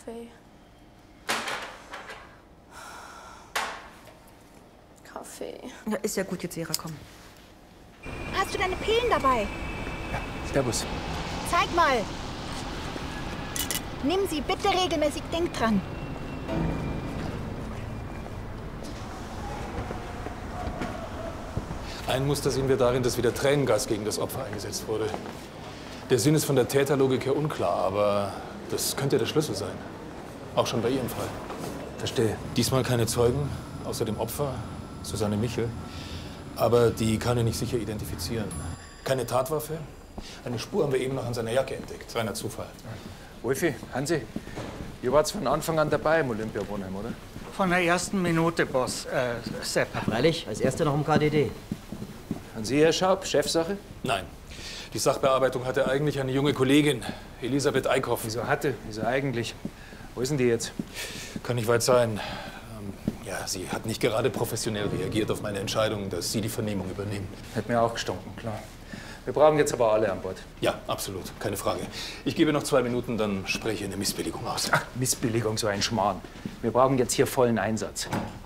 Kaffee. Kaffee. Ja, ist ja gut, jetzt Vera, komm. Hast du deine Pillen dabei? Ja, servus. Zeig mal. Nimm sie bitte regelmäßig, denk dran. Ein Muster sehen wir darin, dass wieder Tränengas gegen das Opfer eingesetzt wurde. Der Sinn ist von der Täterlogik her unklar, aber das könnte der Schlüssel sein. Auch schon bei Ihrem Fall. Verstehe. Diesmal keine Zeugen, außer dem Opfer, Susanne Michel. Aber die kann er nicht sicher identifizieren. Keine Tatwaffe. Eine Spur haben wir eben noch an seiner Jacke entdeckt. Reiner Zufall. Wolfi, Hansi, ihr wart von Anfang an dabei im Olympiawohnheim, oder? Von der ersten Minute, Boss. Sepp. Freilich, als Erster noch im KDD. Und Sie, Herr Schaub, Chefsache? Nein. Die Sachbearbeitung hatte eigentlich eine junge Kollegin, Elisabeth Eickhoff. Wieso hatte? Wieso eigentlich? Wo ist denn die jetzt? Kann nicht weit sein. Ja, sie hat nicht gerade professionell reagiert auf meine Entscheidung, dass Sie die Vernehmung übernehmen. Hätte mir auch gestunken, klar. Wir brauchen jetzt aber alle an Bord. Ja, absolut. Keine Frage. Ich gebe noch 2 Minuten, dann spreche ich eine Missbilligung aus. Ach, Missbilligung, so ein Schmarrn. Wir brauchen jetzt hier vollen Einsatz.